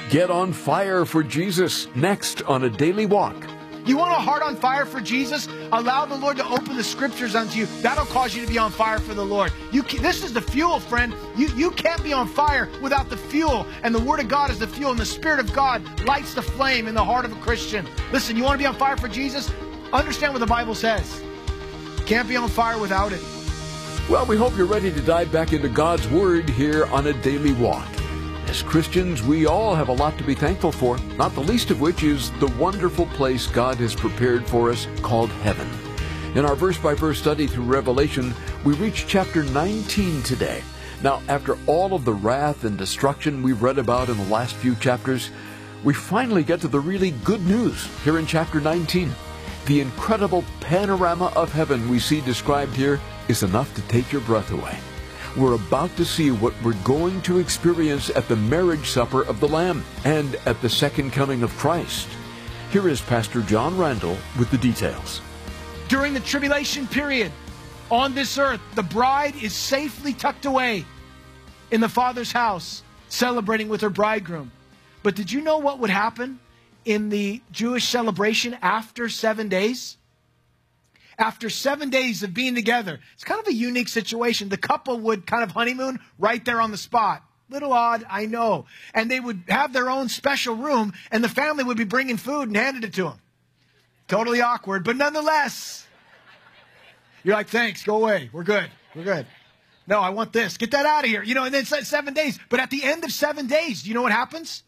Get on fire for Jesus next on A Daily Walk. You want a heart on fire for Jesus? Allow the Lord to open the scriptures unto you. That'll cause you to be on fire for the Lord. This is the fuel, friend. You can't be on fire without the fuel. And the Word of God is the fuel. And the Spirit of God lights the flame in the heart of a Christian. Listen, you want to be on fire for Jesus? Understand what the Bible says. You can't be on fire without it. Well, we hope you're ready to dive back into God's Word here on A Daily Walk. As Christians, we all have a lot to be thankful for, not the least of which is the wonderful place God has prepared for us called heaven. In our verse-by-verse study through Revelation, we reach chapter 19 today. Now, after all of the wrath and destruction we've read about in the last few chapters, we finally get to the really good news here in chapter 19. The incredible panorama of heaven we see described here is enough to take your breath away. We're about to see what we're going to experience at the marriage supper of the Lamb and at the second coming of Christ. Here is Pastor John Randall with the details. During the tribulation period on this earth, the bride is safely tucked away in the Father's house, celebrating with her bridegroom. But did you know what would happen in the Jewish celebration after 7 days? After 7 days of being together, it's kind of a unique situation. The couple would kind of honeymoon right there on the spot. Little odd, I know. And they would have their own special room, and the family would be bringing food and handing it to them. Totally awkward, but nonetheless, you're like, thanks, go away. We're good. We're good. No, I want this. Get that out of here. And then 7 days. But at the end of 7 days, do you know what happens?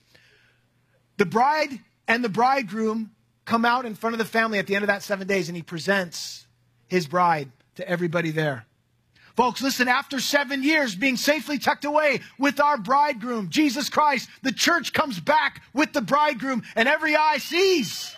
The bride and the bridegroom come out in front of the family at the end of that 7 days, and he presents his bride to everybody there. Folks, listen, after 7 years being safely tucked away with our bridegroom, Jesus Christ, the church comes back with the bridegroom, and every eye sees.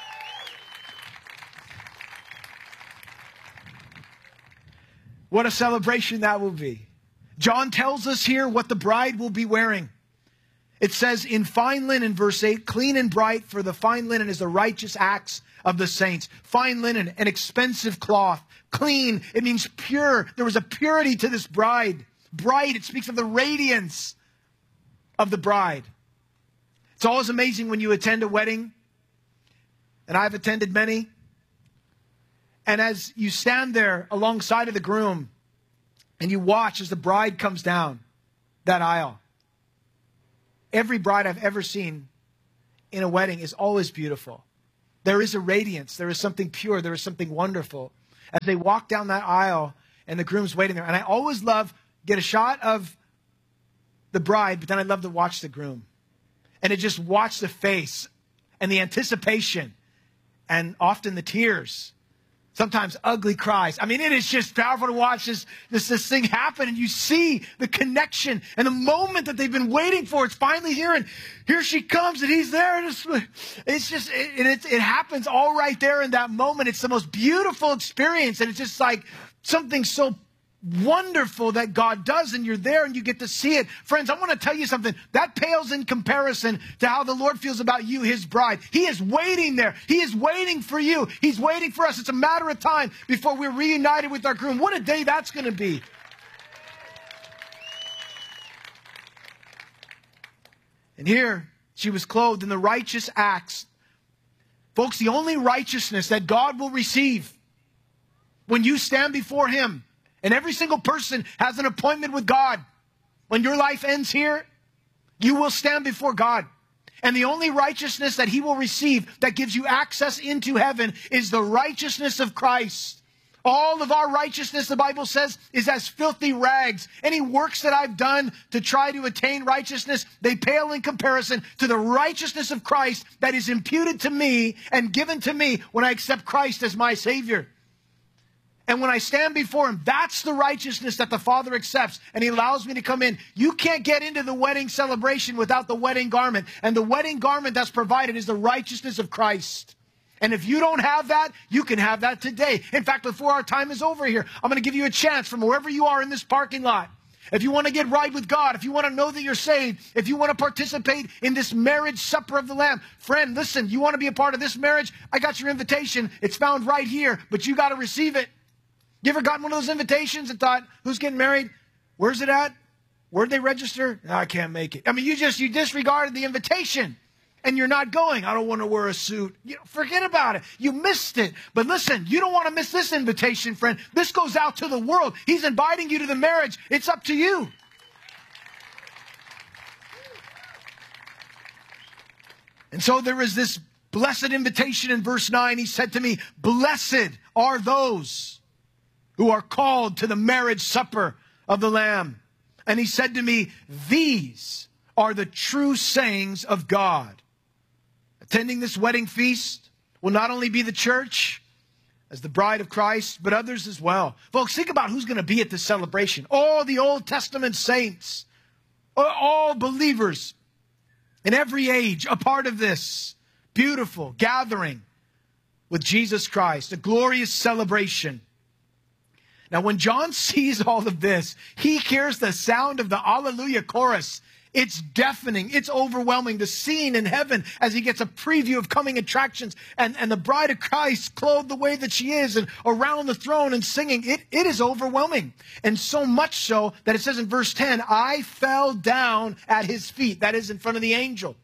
What a celebration that will be. John tells us here what the bride will be wearing. It says in fine linen, verse 8, clean and bright, for the fine linen is the righteous acts of the saints. Fine linen, an expensive cloth. Clean, it means pure. There was a purity to this bride. Bright, it speaks of the radiance of the bride. It's always amazing when you attend a wedding, and I've attended many, and as you stand there alongside of the groom, and you watch as the bride comes down that aisle. Every bride I've ever seen in a wedding is always beautiful. There is a radiance. There is something pure. There is something wonderful. As they walk down that aisle and the groom's waiting there. And I always get a shot of the bride, but then I love to watch the groom. And to just watch the face and the anticipation and often the tears. Sometimes ugly cries. I mean, it is just powerful to watch this thing happen. And you see the connection and the moment that they've been waiting for. It's finally here. And here she comes and he's there. And it happens all right there in that moment. It's the most beautiful experience. And it's just like something so wonderful that God does, and you're there and you get to see it. Friends, I want to tell you something. That pales in comparison to how the Lord feels about you, his bride. He is waiting there. He is waiting for you. He's waiting for us. It's a matter of time before we're reunited with our groom. What a day that's going to be. And here, she was clothed in the righteous acts. Folks, the only righteousness that God will receive when you stand before him, and every single person has an appointment with God. When your life ends here, you will stand before God. And the only righteousness that he will receive that gives you access into heaven is the righteousness of Christ. All of our righteousness, the Bible says, is as filthy rags. Any works that I've done to try to attain righteousness, they pale in comparison to the righteousness of Christ that is imputed to me and given to me when I accept Christ as my Savior. And when I stand before him, that's the righteousness that the Father accepts, and he allows me to come in. You can't get into the wedding celebration without the wedding garment. And the wedding garment that's provided is the righteousness of Christ. And if you don't have that, you can have that today. In fact, before our time is over here, I'm going to give you a chance from wherever you are in this parking lot. If you want to get right with God, if you want to know that you're saved, if you want to participate in this marriage supper of the Lamb, friend, listen, you want to be a part of this marriage? I got your invitation. It's found right here, but you got to receive it. You ever gotten one of those invitations and thought, who's getting married? Where's it at? Where'd they register? No, I can't make it. I mean, you disregarded the invitation and you're not going. I don't want to wear a suit. Forget about it. You missed it. But listen, you don't want to miss this invitation, friend. This goes out to the world. He's inviting you to the marriage. It's up to you. And so there is this blessed invitation in verse 9. He said to me, blessed are those who are called to the marriage supper of the Lamb. And he said to me, these are the true sayings of God. Attending this wedding feast will not only be the church as the bride of Christ, but others as well. Folks, think about who's going to be at this celebration. All the Old Testament saints, all believers in every age, a part of this beautiful gathering with Jesus Christ, a glorious celebration. Now, when John sees all of this, he hears the sound of the Alleluia chorus. It's deafening. It's overwhelming. The scene in heaven as he gets a preview of coming attractions and the bride of Christ clothed the way that she is and around the throne and singing. It is overwhelming. And so much so that it says in verse 10, I fell down at his feet. That is in front of the angel,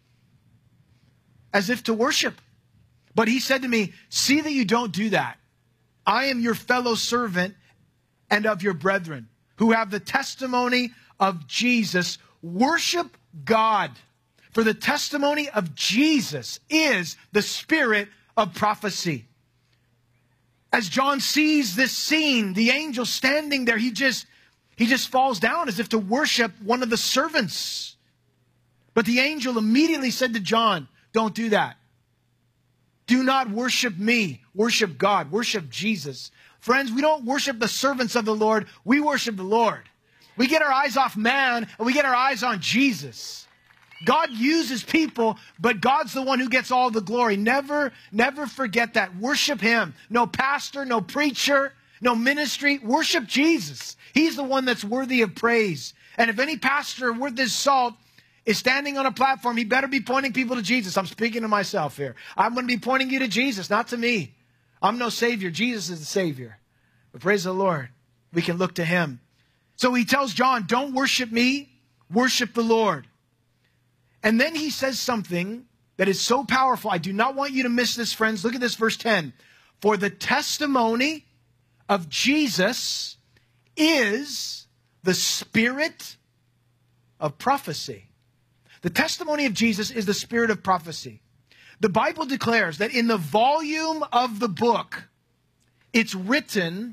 as if to worship. But he said to me, see that you don't do that. I am your fellow servant and of your brethren who have the testimony of Jesus. Worship God, for the testimony of Jesus is the spirit of prophecy. As John sees this scene, the angel standing there, he just falls down as if to worship one of the servants. But the angel immediately said to John, don't do that. Do not worship me. Worship God. Worship Jesus. Friends, we don't worship the servants of the Lord. We worship the Lord. We get our eyes off man and we get our eyes on Jesus. God uses people, but God's the one who gets all the glory. Never forget that. Worship him. No pastor, no preacher, no ministry. Worship Jesus. He's the one that's worthy of praise. And if any pastor worth his salt is standing on a platform, he better be pointing people to Jesus. I'm speaking to myself here. I'm going to be pointing you to Jesus, not to me. I'm no savior. Jesus is the savior. But praise the Lord. We can look to him. So he tells John, don't worship me, worship the Lord. And then he says something that is so powerful. I do not want you to miss this, friends. Look at this, verse 10. For the testimony of Jesus is the spirit of prophecy. The testimony of Jesus is the spirit of prophecy. The Bible declares that in the volume of the book, it's written